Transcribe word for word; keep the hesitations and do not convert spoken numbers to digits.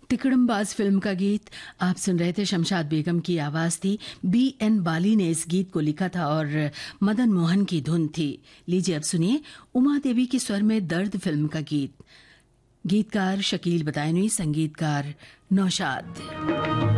तिकड़मबाज film का गीत आप सुन रहे थे। शमशाद बेगम की आवाज थी, बी एन बाली ने इस गीत को लिखा था और मदन मोहन की धुन थी। लीजिए अब सुनिए उमा देवी की स्वर में दर्द फिल्म का गीत। गीतकार शकील बदायूनी, संगीतकार नौशाद।